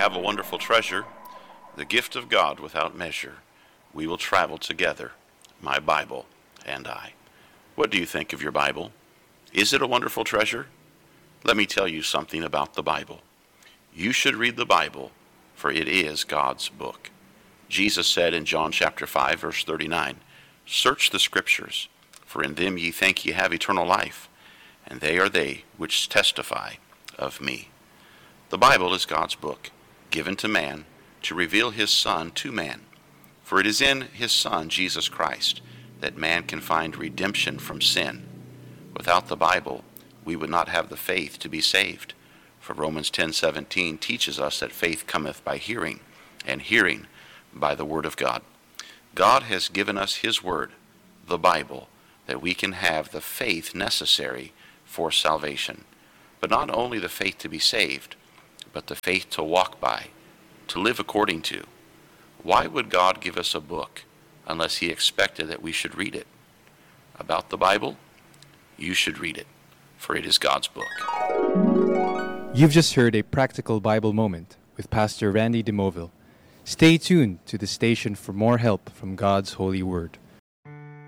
have a wonderful treasure, the gift of God without measure. We will travel together, my Bible and I. What do you think of your Bible? Is it a wonderful treasure? Let me tell you something about the Bible. You should read the Bible, for it is God's book. Jesus said in John chapter 5, verse 39, "Search the Scriptures, for in them ye think ye have eternal life, and they are they which testify of me." The Bible is God's book, given to man to reveal his Son to man. For it is in his Son, Jesus Christ, that man can find redemption from sin. Without the Bible, we would not have the faith to be saved. For Romans 10:17 teaches us that faith cometh by hearing, and hearing by the word of God. God has given us his word, the Bible, that we can have the faith necessary for salvation. But not only the faith to be saved, but the faith to walk by, to live according to. Why would God give us a book unless he expected that we should read it? About the Bible, you should read it, for it is God's book. You've just heard a practical Bible moment with Pastor Randy DeMoville. Stay tuned to the station for more help from God's holy word.